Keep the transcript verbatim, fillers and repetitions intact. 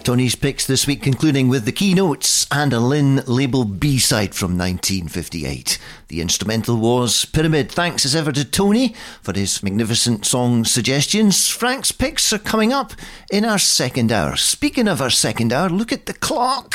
Tony's picks this week concluding with the keynotes and a Lynn label B-side from nineteen fifty-eight. The instrumental was Pyramid. Thanks as ever to Tony for his magnificent song suggestions. Frank's picks are coming up in our second hour. Speaking of our second hour, look at the clock.